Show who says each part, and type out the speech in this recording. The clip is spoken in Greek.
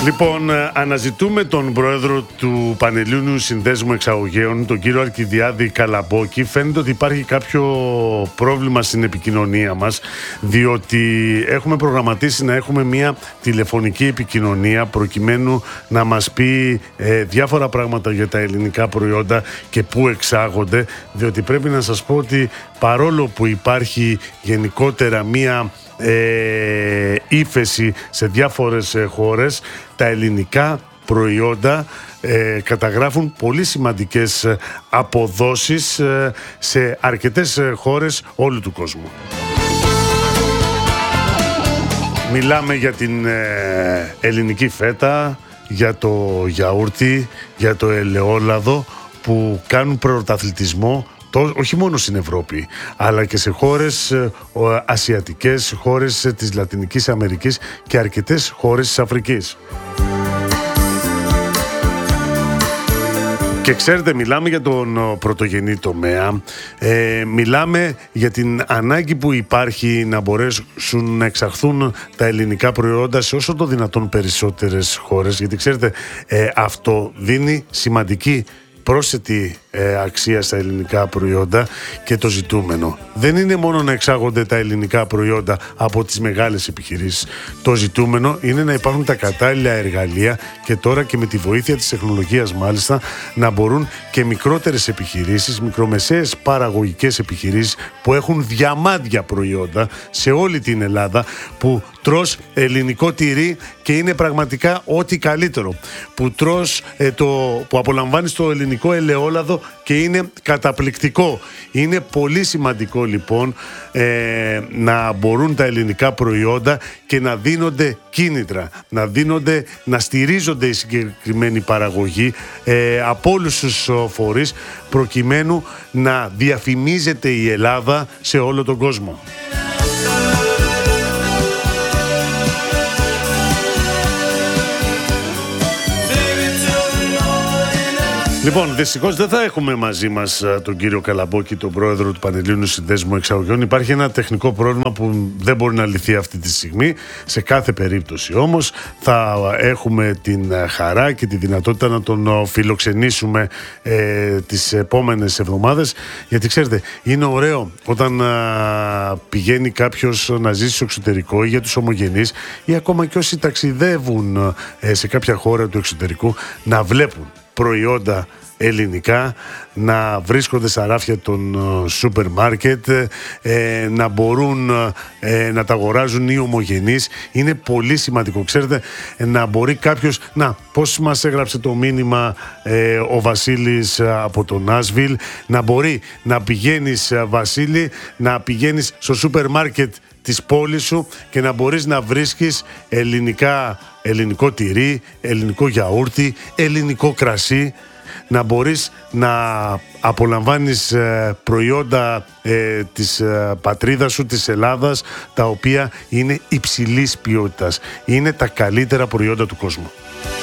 Speaker 1: Λοιπόν, αναζητούμε τον πρόεδρο του Πανελλήνιου Συνδέσμου Εξαγωγέων, τον κύριο Αρκιδιάδη Καλαμπόκη. Φαίνεται ότι υπάρχει κάποιο πρόβλημα στην επικοινωνία μας, διότι έχουμε προγραμματίσει να έχουμε μια τηλεφωνική επικοινωνία προκειμένου να μας πει διάφορα πράγματα για τα ελληνικά προϊόντα και πού εξάγονται, διότι πρέπει να σας πω ότι παρόλο που υπάρχει γενικότερα μια ύφεση σε διάφορες χώρες, τα ελληνικά προϊόντα καταγράφουν πολύ σημαντικές αποδόσεις σε αρκετές χώρες όλου του κόσμου. Μιλάμε για την ελληνική φέτα, για το γιαούρτι, για το ελαιόλαδο που κάνουν πρωταθλητισμό όχι μόνο στην Ευρώπη, αλλά και σε χώρες ασιατικές, χώρες της Λατινικής Αμερικής και αρκετές χώρες της Αφρικής. Και ξέρετε, μιλάμε για τον πρωτογενή τομέα, μιλάμε για την ανάγκη που υπάρχει να μπορέσουν να εξαχθούν τα ελληνικά προϊόντα σε όσο το δυνατόν περισσότερες χώρες, γιατί ξέρετε, αυτό δίνει σημαντική πρόσθετη αξία στα ελληνικά προϊόντα και το ζητούμενο δεν είναι μόνο να εξάγονται τα ελληνικά προϊόντα από τις μεγάλες επιχειρήσεις. Το ζητούμενο είναι να υπάρχουν τα κατάλληλα εργαλεία και τώρα και με τη βοήθεια της τεχνολογίας μάλιστα να μπορούν και μικρότερες επιχειρήσεις, μικρομεσαίες παραγωγικές επιχειρήσεις που έχουν διαμάντια προϊόντα σε όλη την Ελλάδα, που τρως ελληνικό τυρί και είναι πραγματικά ό,τι καλύτερο, που τρως που απολαμβάνεις το ελληνικό ελαιόλαδο και είναι καταπληκτικό. Είναι πολύ σημαντικό λοιπόν να μπορούν τα ελληνικά προϊόντα και να δίνονται κίνητρα, να στηρίζονται η συγκεκριμένη παραγωγή από όλους τους φορείς, προκειμένου να διαφημίζεται η Ελλάδα σε όλο τον κόσμο. Λοιπόν, δυστυχώς δεν θα έχουμε μαζί μας τον κύριο Καλαμπόκη, τον πρόεδρο του Πανελλήνιου Συνδέσμου Εξαγωγών. Υπάρχει ένα τεχνικό πρόβλημα που δεν μπορεί να λυθεί αυτή τη στιγμή. Σε κάθε περίπτωση όμως θα έχουμε την χαρά και τη δυνατότητα να τον φιλοξενήσουμε τις επόμενες εβδομάδες. Γιατί ξέρετε, είναι ωραίο όταν πηγαίνει κάποιος να ζήσει στο εξωτερικό, ή για τους ομογενείς ή ακόμα και όσοι ταξιδεύουν σε κάποια χώρα του εξωτερικού, να βλέπουν προϊόντα ελληνικά, να βρίσκονται στα ράφια των σούπερ μάρκετ, να μπορούν να τα αγοράζουν οι ομογενείς. Είναι πολύ σημαντικό, ξέρετε, να μπορεί κάποιος, πώς μας έγραψε το μήνυμα ο Βασίλης από το Νάσβιλ, να μπορεί να πηγαίνεις, Βασίλη, να πηγαίνεις στο σούπερ μάρκετ της πόλης σου και να μπορείς να βρίσκεις ελληνικό τυρί, ελληνικό γιαούρτι, ελληνικό κρασί, να μπορείς να απολαμβάνεις προϊόντα της πατρίδας σου, της Ελλάδας, τα οποία είναι υψηλής ποιότητας. Είναι τα καλύτερα προϊόντα του κόσμου.